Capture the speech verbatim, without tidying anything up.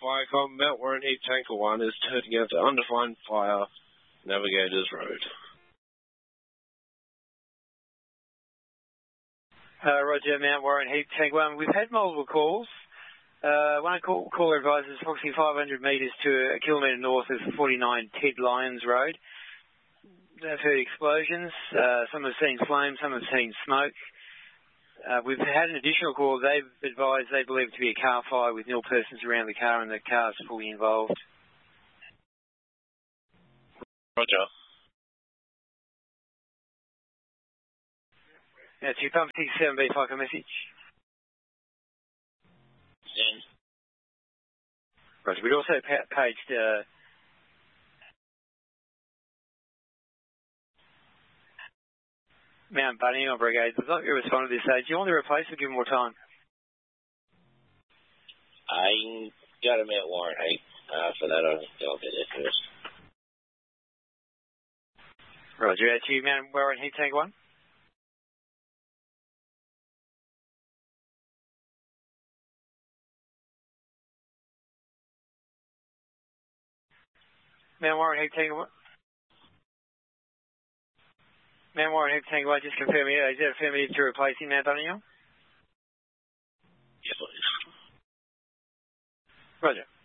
Firecom, Mount Warren Heat Tanker one is turning out to undefined fire, Navigators Road. Uh, Roger, Mount Warren Heat Tanker one. We've had multiple calls. Uh, one call, caller advises approximately five hundred metres to a kilometre north of forty-nine Ted Lyons Road. They've heard explosions. Uh, some have seen flames, some have seen smoke. Uh, we've had an additional call. They've advised they believe it to be a car fire with nil persons around the car and the car's fully involved. Roger. That's your pump six seven B Firecom message. Zen. Right, we'd also pa- paged uh, Mount Bunnymore Brigade. We've not responded to this stage. Do you want to replace or give them more time? I got him at Warren Height. Uh, for that, I'll, I'll get it first. Roger, that's you, Mount Warren Heat Tank one. Mount Warren Heat Tank one. Mount Warren Heat Tank one, just confirm here. Is that affirmative to replacing Mount Bunnymore? Yes, please. Roger.